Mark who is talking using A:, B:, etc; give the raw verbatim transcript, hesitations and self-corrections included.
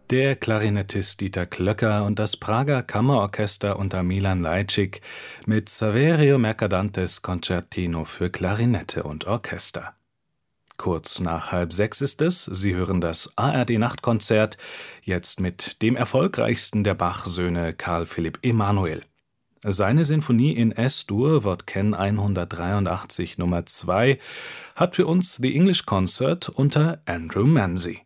A: Der Klarinettist Dieter Klöcker und das Prager Kammerorchester unter Milan Lajcik mit Saverio Mercadantes Concertino für Klarinette und Orchester. Kurz nach halb sechs ist es, Sie hören das A R D-Nachtkonzert, jetzt mit dem erfolgreichsten der Bach-Söhne Karl Philipp Emanuel. Seine Sinfonie in S-Dur, Wort-Ken hundertdreiundachtzig Nummer zwei, hat für uns The English Concert unter Andrew Manzi.